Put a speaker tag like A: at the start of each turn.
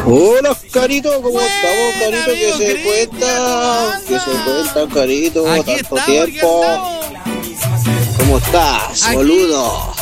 A: Hola, Carito, ¿cómo estamos, Carito? ¿Qué se cuenta? ¿Qué se cuenta, Carito?
B: Aquí
A: Tanto
B: estamos,
A: tiempo. ¿Cómo estás,
B: Aquí,
A: boludo?